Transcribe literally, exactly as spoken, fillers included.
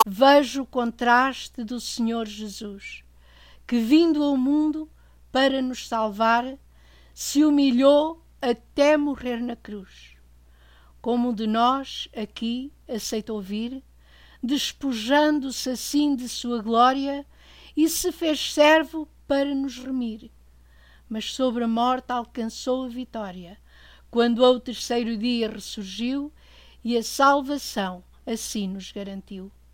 vejo o contraste do Senhor Jesus, que vindo ao mundo para nos salvar, se humilhou até morrer na cruz. Como de nós aqui aceitou vir, despojando-se assim de sua glória, e se fez servo para nos remir. Mas sobre a morte alcançou a vitória, quando ao terceiro dia ressurgiu, e a salvação assim nos garantiu.